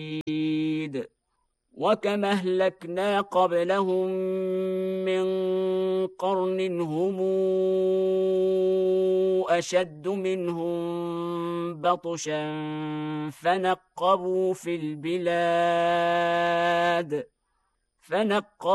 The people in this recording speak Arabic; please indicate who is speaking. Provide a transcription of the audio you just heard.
Speaker 1: وكم أهلكنا قبلهم من قرن هم أشد منهم بطشا فنقبوا في البلاد